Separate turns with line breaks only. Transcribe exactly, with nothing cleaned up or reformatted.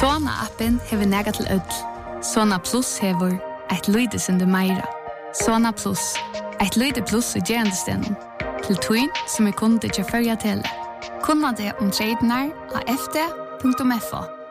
Sona-appen hever nega til ødel. Sona Plus hever et lyde som det meira. Sona Plus, et lyde pluss i gerandestenen. Til tøyn som er kunde til førja til. Kunna det om tredjenar av f d punktum f o.